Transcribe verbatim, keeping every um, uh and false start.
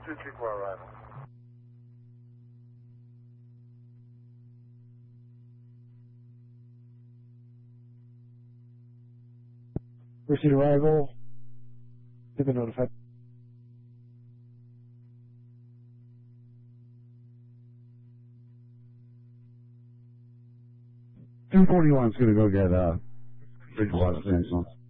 two three four arrival. Receipt arrival. They've been notified. two forty-one's gonna go get, uh, Bridgewater Saints.